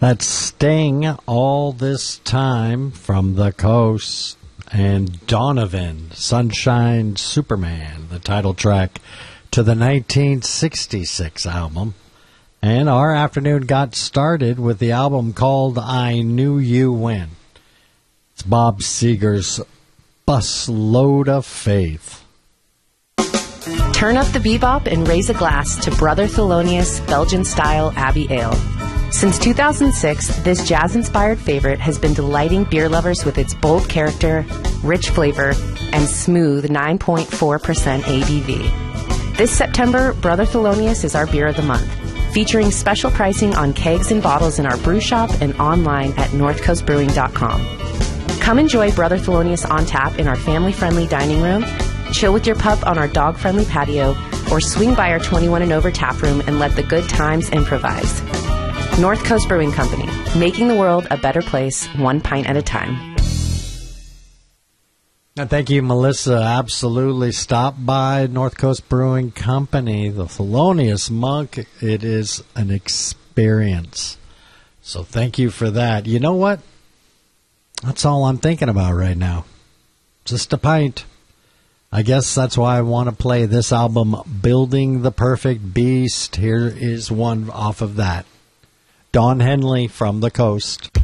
That's Sting, All This Time from the Coast, and Donovan, Sunshine Superman, the title track to the 1966 album. And our afternoon got started with the album called I Knew You When. It's Bob Seger's Busload of Faith. Turn up the bebop and raise a glass to Brother Thelonious Belgian-style Abbey Ale. Since 2006, this jazz-inspired favorite has been delighting beer lovers with its bold character, rich flavor, and smooth 9.4% ABV. This September, Brother Thelonious is our beer of the month, featuring special pricing on kegs and bottles in our brew shop and online at northcoastbrewing.com. Come enjoy Brother Thelonious on tap in our family-friendly dining room, chill with your pup on our dog-friendly patio, or swing by our 21 and over tap room and let the good times improvise. North Coast Brewing Company, making the world a better place, one pint at a time. And thank you, Melissa. Absolutely. Stop by North Coast Brewing Company, the Thelonious Monk. It is an experience. So thank you for that. You know what? That's all I'm thinking about right now. Just a pint. I guess that's why I want to play this album, Building the Perfect Beast. Here is one off of that. Don Henley from the Coast.